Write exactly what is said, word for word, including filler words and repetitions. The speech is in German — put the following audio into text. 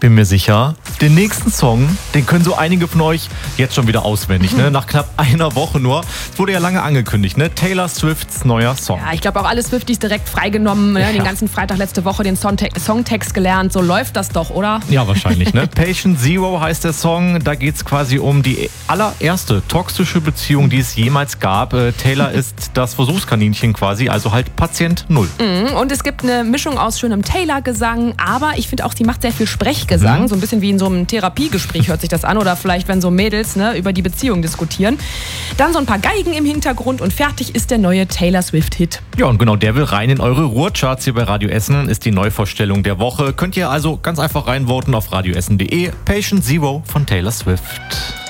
bin mir sicher, den nächsten Song, den können so einige von euch jetzt schon wieder auswendig, ne? Nach knapp einer Woche nur. Es wurde ja lange angekündigt, ne? Taylor Swifts neuer Song. Ja, ich glaube auch alle Swifties direkt freigenommen, ne? Ja. Den ganzen Freitag letzte Woche den Songte- Songtext gelernt. So läuft das doch, oder? Ja, wahrscheinlich, ne? Patient Zero heißt der Song. Da geht es quasi um die allererste toxische Beziehung, die es jemals gab. Äh, Taylor ist das Versuchskaninchen quasi, also halt Patient Null. Mhm. Und es gibt eine Mischung aus schönem Taylor-Gesang, aber ich finde auch, sie macht sehr viel Sprechgesang. Mhm. So ein bisschen wie in so einem Therapiegespräch hört sich das an. Oder vielleicht, wenn so Mädels ne, über die Beziehung diskutieren. Dann so ein paar Geigen im Hintergrund und fertig ist der neue Taylor Swift-Hit. Ja, und genau, der will rein in eure Ruhrcharts hier bei Radio Essen. Ist die Neuvorstellung der Woche. Könnt ihr also ganz einfach reinvoten auf radioessen punkt de. Patient Zero von Taylor Swift.